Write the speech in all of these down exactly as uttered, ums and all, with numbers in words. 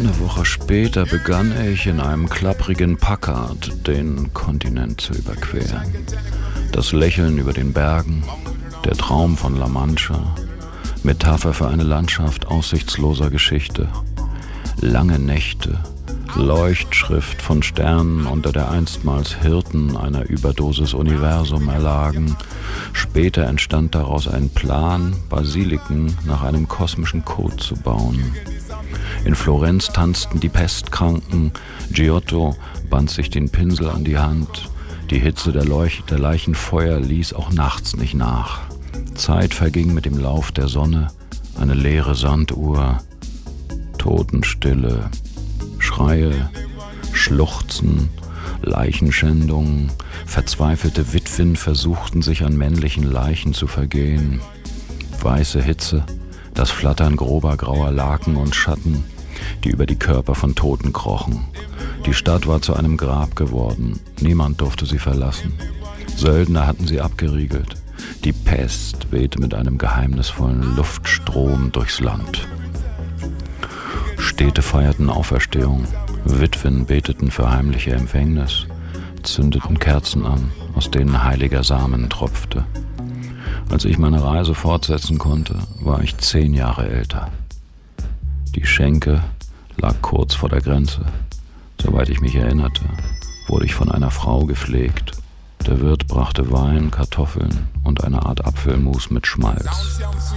Eine Woche später begann ich in einem klapprigen Packard den Kontinent zu überqueren. Das Lächeln über den Bergen, der Traum von La Mancha, Metapher für eine Landschaft aussichtsloser Geschichte. Lange Nächte, Leuchtschrift von Sternen, unter der einstmals Hirten einer Überdosis Universum erlagen. Später entstand daraus ein Plan, Basiliken nach einem kosmischen Code zu bauen. In Florenz tanzten die Pestkranken, Giotto band sich den Pinsel an die Hand. Die Hitze der, Leuch- der Leichenfeuer ließ auch nachts nicht nach. Zeit verging mit dem Lauf der Sonne, eine leere Sanduhr, Totenstille, Schreie, Schluchzen, Leichenschändungen, verzweifelte Witwen versuchten sich an männlichen Leichen zu vergehen. Weiße Hitze, das Flattern grober grauer Laken und Schatten, die über die Körper von Toten krochen. Die Stadt war zu einem Grab geworden, niemand durfte sie verlassen. Söldner hatten sie abgeriegelt. Die Pest wehte mit einem geheimnisvollen Luftstrom durchs Land. Städte feierten Auferstehung, Witwen beteten für heimliche Empfängnis, zündeten Kerzen an, aus denen heiliger Samen tropfte. Als ich meine Reise fortsetzen konnte, war ich zehn Jahre älter. Die Schenke lag kurz vor der Grenze. Soweit ich mich erinnerte, wurde ich von einer Frau gepflegt. Der Wirt brachte Wein, Kartoffeln und eine Art Apfelmus mit Schmalz.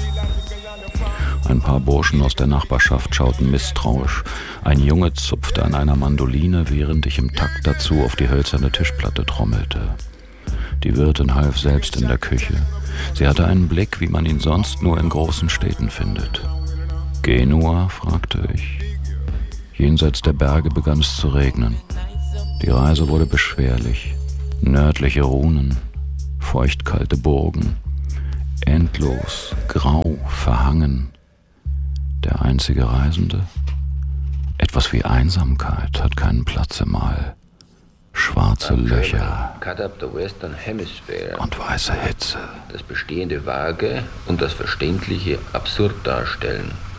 Ein paar Burschen aus der Nachbarschaft schauten misstrauisch. Ein Junge zupfte an einer Mandoline, während ich im Takt dazu auf die hölzerne Tischplatte trommelte. Die Wirtin half selbst in der Küche. Sie hatte einen Blick, wie man ihn sonst nur in großen Städten findet. Genua, fragte ich. Jenseits der Berge begann es zu regnen. Die Reise wurde beschwerlich. Nördliche Runen, feuchtkalte Burgen, endlos, grau, verhangen. Der einzige Reisende? Etwas wie Einsamkeit hat keinen Platz im All. Schwarze Löcher und weiße Hitze. Das Bestehende vage und das Verständliche absurd darstellen.